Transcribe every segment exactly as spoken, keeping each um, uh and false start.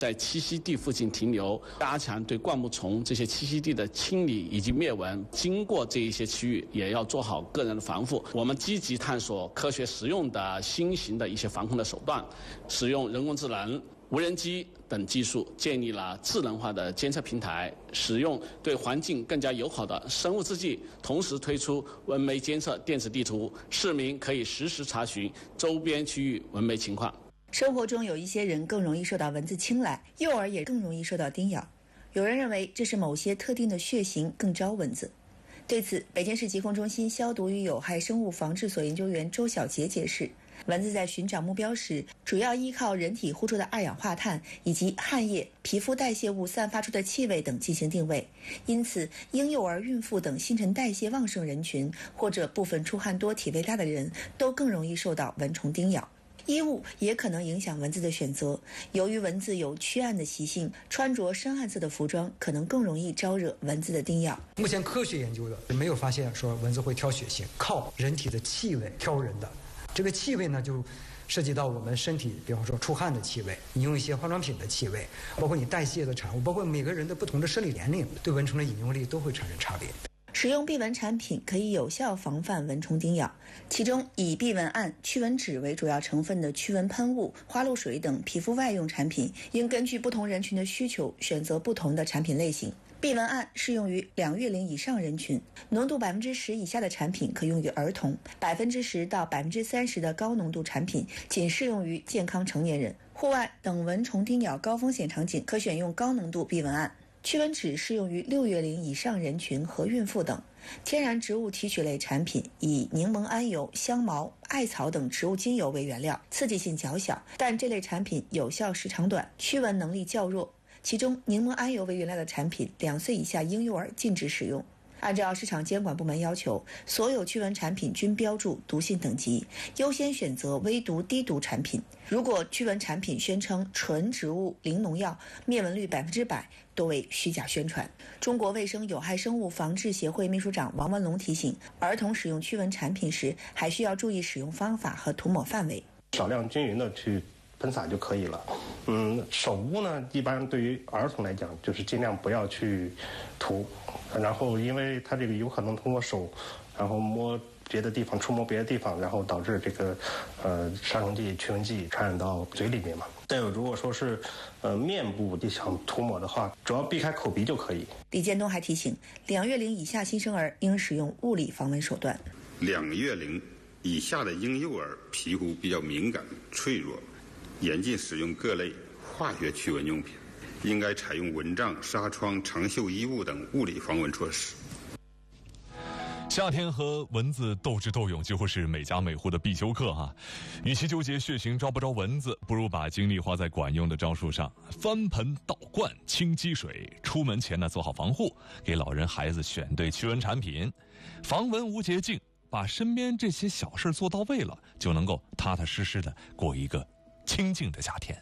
在栖息地附近停留，加强对灌木丛这些栖息地的清理以及灭蚊。经过这一些区域，也要做好个人的防护。我们积极探索科学实用的新型的一些防控的手段，使用人工智能、无人机等技术，建立了智能化的监测平台，使用对环境更加友好的生物制剂，同时推出蚊媒监测电子地图，市民可以实时查询周边区域蚊媒情况。 生活中有一些人更容易受到蚊子青睐，幼儿也更容易受到叮咬。有人认为这是某些特定的血型更招蚊子。对此，北京市疾控中心消毒与有害生物防治所研究员周小杰解释，蚊子在寻找目标时，主要依靠人体呼出的二氧化碳以及汗液、皮肤代谢物散发出的气味等进行定位。因此，婴幼儿、孕妇等新陈代谢旺盛人群，或者部分出汗多、体味大的人，都更容易受到蚊虫叮咬。衣物也可能影响蚊子的选择，由于蚊子有驱暗的习性，穿着深暗色的服装可能更容易招惹蚊子的叮咬。 目前科学研究的没有发现说蚊子会挑血型，靠人体的气味挑人的。这个气味呢，就涉及到我们身体，比方说出汗的气味，你用一些化妆品的气味，包括你代谢的产物，包括每个人的不同的生理年龄，对蚊虫的引诱力都会产生差别。 使用避蚊产品可以有效防范蚊虫叮咬，其中以避蚊胺、驱蚊酯为主要成分的驱蚊喷雾、花露水等皮肤外用产品，应根据不同人群的需求选择不同的产品类型。避蚊胺适用于两月龄以上人群，浓度百分之十以下的产品可用于儿童，百分之十到百分之三十的高浓度产品仅适用于健康成年人。户外等蚊虫叮咬高风险场景可选用高浓度避蚊胺。驱蚊酯适用于六月龄以上人群和孕妇等。天然植物提取类产品以柠檬桉油、香茅、艾草等植物精油为原料，刺激性较小，但这类产品有效时长短，驱蚊能力较弱。其中柠檬桉油为原料的产品，两岁以下婴幼儿禁止使用。按照市场监管部门要求，所有驱蚊产品均标注毒性等级，优先选择微毒低毒产品。如果驱蚊产品宣称纯植物零农药，灭蚊率百分之百，多为虚假宣传。中国卫生有害生物防治协会秘书长王文龙提醒，儿童使用驱蚊产品时，还需要注意使用方法和涂抹范围， 少量均匀的去喷洒就可以了。嗯，手污呢，一般对于儿童来讲，就是尽量不要去涂。然后，因为它这个有可能通过手，然后摸别的地方，触摸别的地方，然后导致这个呃杀虫剂、驱蚊剂传染到嘴里面嘛。再有，如果说是呃面部你想涂抹的话，主要避开口鼻就可以。 李建东还提醒，两月龄以下新生儿应使用物理防蚊手段。 两月龄以下的婴幼儿皮肤比较敏感脆弱，严禁使用各类化学驱蚊用品，应该采用蚊帐、纱窗、长袖衣物等物理防蚊措施。 夏天和蚊子斗智斗勇几乎是每家每户的必修课哈。与其纠结血型招不招蚊子，不如把精力花在管用的招数上，翻盆倒罐清积水。出门前呢做好防护，给老人孩子选对驱蚊产品，防蚊无捷径，把身边这些小事做到位了，就能够踏踏实实的过一个清静的夏天。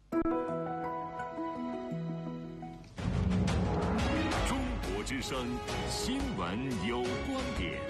中国之声新闻有观点，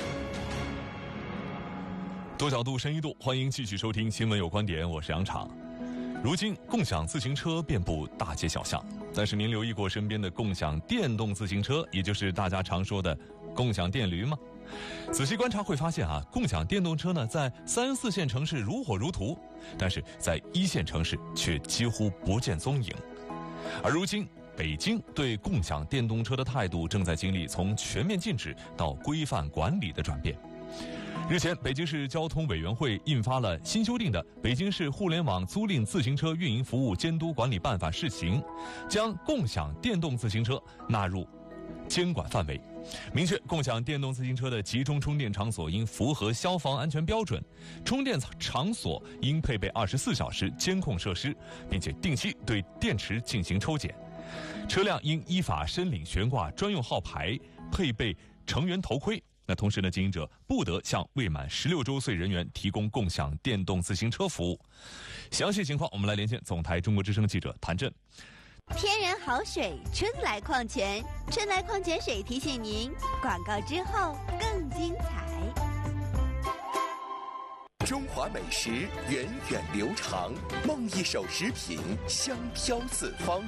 多角度深一度，欢迎继续收听新闻有观点，我是杨昶。如今共享自行车遍布大街小巷，但是您留意过身边的共享电动自行车，也就是大家常说的共享电驴吗？仔细观察会发现啊，共享电动车呢在三四线城市如火如荼，但是在一线城市却几乎不见踪影。而如今北京对共享电动车的态度正在经历从全面禁止到规范管理的转变。日前，北京市交通委员会印发了新修订的《北京市互联网租赁自行车运营服务监督管理办法（试行）》，将共享电动自行车纳入监管范围，明确共享电动自行车的集中充电场所应符合消防安全标准，充电场所应配备二十四小时监控设施，并且定期对电池进行抽检。车辆应依法申领悬挂专用号牌，配备成员头盔。那同时呢，经营者不得向未满十六周岁人员提供共享电动自行车服务。详细情况，我们来连线总台中国之声记者谭震。 天然好水，春来矿泉，春来矿泉水提醒您，广告之后更精彩。 中华美食源远流长，梦一手食品香飘四方。